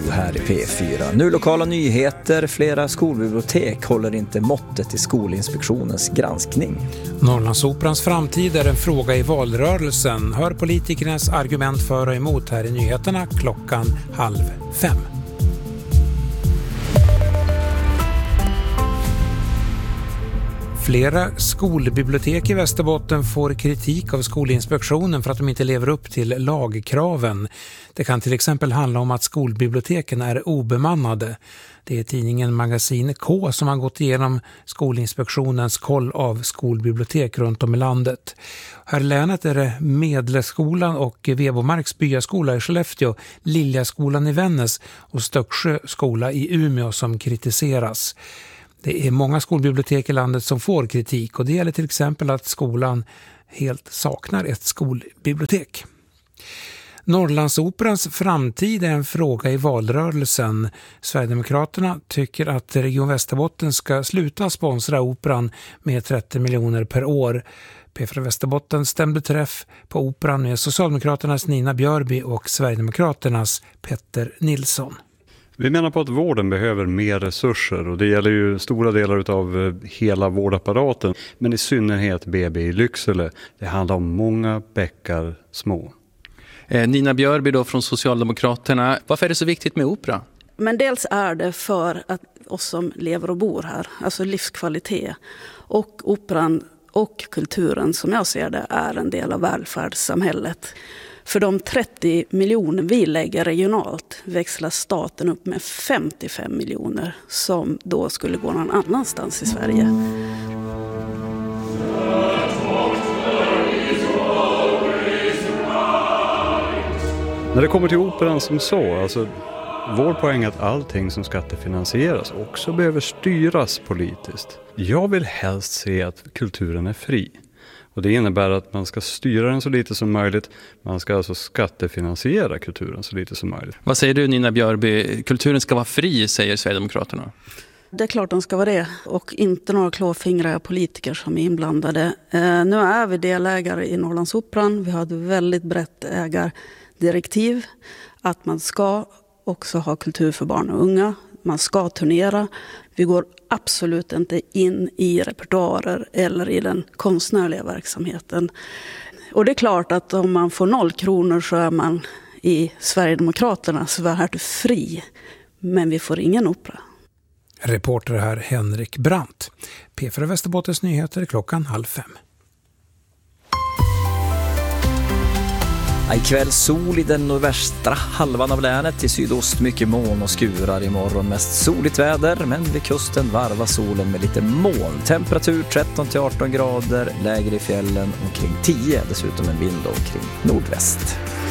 här i P4. Nu lokala nyheter. Flera skolbibliotek håller inte måttet i Skolinspektionens granskning. Norrlandsoperans framtid är en fråga i valrörelsen. Hör politikernas argument för och emot här i nyheterna 4:30. Flera skolbibliotek i Västerbotten får kritik av Skolinspektionen för att de inte lever upp till lagkraven. Det kan till exempel handla om att skolbiblioteken är obemannade. Det är tidningen Magasin K som har gått igenom Skolinspektionens koll av skolbibliotek runt om i landet. Här i länet är det Medleskolan och Vebomarks byaskola i Skellefteå, Liljaskolan i Vännäs och Stöcksjö skola i Umeå som kritiseras. Det är många skolbibliotek i landet som får kritik och det gäller till exempel att skolan helt saknar ett skolbibliotek. Norrlandsoperans framtid är en fråga i valrörelsen. Sverigedemokraterna tycker att Region Västerbotten ska sluta sponsra operan med 30 miljoner per år. P4 Västerbotten stämde träff på operan med Socialdemokraternas Nina Björby och Sverigedemokraternas Petter Nilsson. Vi menar på att vården behöver mer resurser och det gäller ju stora delar av hela vårdapparaten, men i synnerhet BB i Lycksele. Det handlar om många bäckar små. Nina Björby då från Socialdemokraterna. Varför är det så viktigt med opera? Men dels är det för att oss som lever och bor här, alltså livskvalitet. Och operan och kulturen som jag ser det är en del av välfärdssamhället. För de 30 miljoner vi lägger regionalt växlar staten upp med 55 miljoner som då skulle gå någon annanstans i Sverige. När det kommer till operan som så, alltså vår poäng är att allting som skattefinansieras också behöver styras politiskt. Jag vill helst se att kulturen är fri. Och det innebär att man ska styra den så lite som möjligt. Man ska alltså skattefinansiera kulturen så lite som möjligt. Vad säger du Nina Björby? Kulturen ska vara fri, säger Sverigedemokraterna. Det är klart de ska vara det och inte några klåfingriga politiker som är inblandade. Nu är vi delägare i Norrlandsoperan. Vi har ett väldigt brett ägardirektiv att man ska också ha kultur för barn och unga. Man ska turnera. Vi går absolut inte in i repertoarer eller i den konstnärliga verksamheten. Och det är klart att om man får 0 kronor så är man i Sverigedemokraternas värld fri. Men vi får ingen opera. Reporter här Henrik Brandt. P4 Västerbottens nyheter 4:30. Ikväll sol i den nordvästra halvan av länet, i sydost mycket moln och skurar. Imorgon mest soligt väder, men vid kusten varva solen med lite moln. Temperatur 13-18 grader, lägre i fjällen omkring 10, dessutom en vind omkring nordväst.